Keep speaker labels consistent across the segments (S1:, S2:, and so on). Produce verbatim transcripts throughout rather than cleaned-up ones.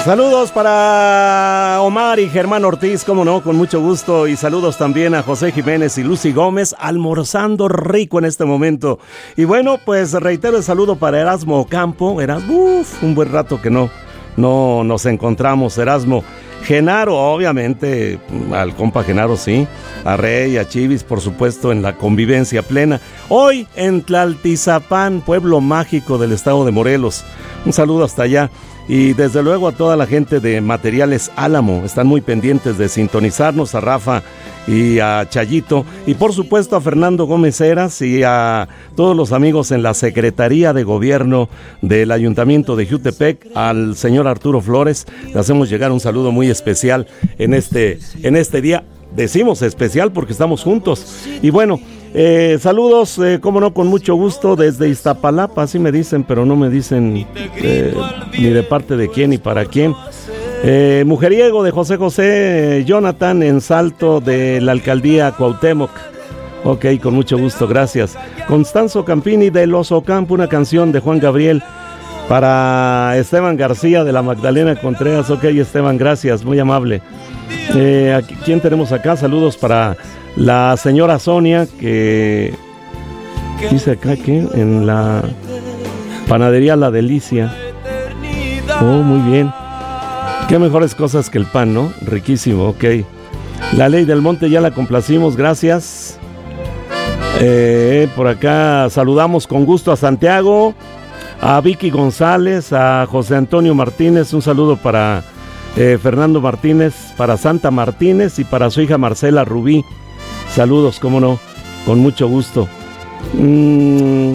S1: Saludos para Omar y Germán Ortiz, cómo no, con mucho gusto. Y saludos también a José Jiménez y Lucy Gómez, almorzando rico en este momento. Y bueno, pues reitero el saludo para Erasmo Ocampo. Erasmo, uf, un buen rato que no, no nos encontramos, Erasmo. Genaro, obviamente, al compa Genaro, sí. A Rey, a Chivis, por supuesto, en la convivencia plena. Hoy en Tlaltizapán, pueblo mágico del estado de Morelos. Un saludo hasta allá. Y desde luego a toda la gente de Materiales Álamo, están muy pendientes de sintonizarnos, a Rafa y a Chayito, y por supuesto a Fernando Gómez Heras y a todos los amigos en la Secretaría de Gobierno del Ayuntamiento de Jutepec, al señor Arturo Flores. Le hacemos llegar un saludo muy especial en este, en este día. Decimos especial porque estamos juntos. Y bueno, eh, saludos, eh, cómo no, con mucho gusto desde Iztapalapa, así me dicen, pero no me dicen eh, ni de parte de quién ni para quién. Eh, mujeriego de José José, Jonathan, en Salto de la Alcaldía Cuauhtémoc. Ok, con mucho gusto, gracias. Constanzo Campini de Los Ocampo, una canción de Juan Gabriel para Esteban García de la Magdalena Contreras. Ok, Esteban, gracias, muy amable. Eh, aquí, ¿quién tenemos acá? Saludos para la señora Sonia, que dice acá que en la panadería La Delicia. Oh, muy bien. Qué mejores cosas que el pan, ¿no? Riquísimo, ok. La Ley del Monte ya la complacimos, gracias. Eh, por acá saludamos con gusto a Santiago, a Vicky González, a José Antonio Martínez. Un saludo para eh, Fernando Martínez, para Santa Martínez y para su hija Marcela Rubí. Saludos, cómo no, con mucho gusto. Mm,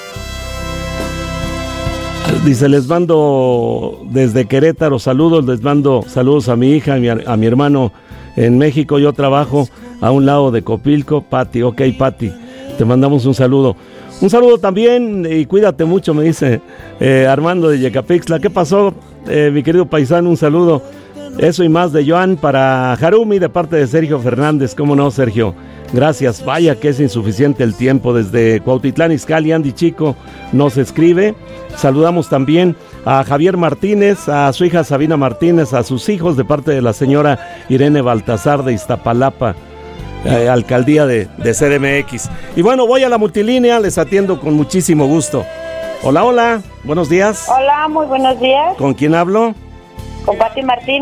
S1: dice, les mando desde Querétaro saludos, les mando saludos a mi hija, a mi, a mi hermano en México. Yo trabajo a un lado de Copilco. Pati, ok, Pati, te mandamos un saludo. Un saludo también y cuídate mucho, me dice eh, Armando de Yecapixtla. ¿Qué pasó, eh, mi querido paisano? Un saludo. Eso y más de Joan para Harumi de parte de Sergio Fernández. ¿Cómo no, Sergio? Gracias. Vaya que es insuficiente el tiempo. Desde Cuautitlán Izcalli, Andy Chico nos escribe. Saludamos también a Javier Martínez, a su hija Sabina Martínez, a sus hijos de parte de la señora Irene Baltasar de Iztapalapa, eh, alcaldía de, de C D M X. Y bueno, voy a la multilínea, les atiendo con muchísimo gusto. Hola, hola, buenos días.
S2: Hola, muy buenos días.
S1: ¿Con quién hablo?
S2: Con Pati Martínez.